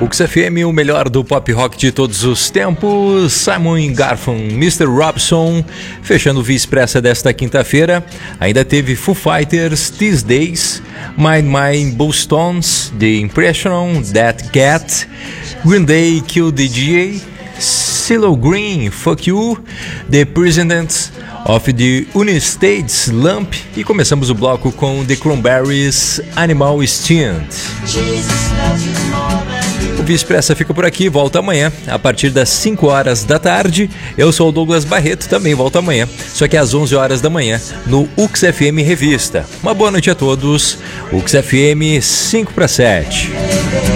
Ux FM, o melhor do pop rock de todos os tempos. Simon Garfunkel, Mr. Robson, fechando o Via Expressa desta quinta-feira. Ainda teve Foo Fighters, These Days, Mind My Bullstones, The Impression, That Cat, Green Day, Kill the DJ, CeeLo Green, Fuck You, The President of the United States, Lump, e começamos o bloco com The Cranberries, Animal Instinct. O Via Expressa fica por aqui, volta amanhã, a partir das 5 horas da tarde. Eu sou o Douglas Barreto, também volto amanhã, só que às 11 horas da manhã, no Ux FM Revista. Uma boa noite a todos, Ux FM 5 para 7.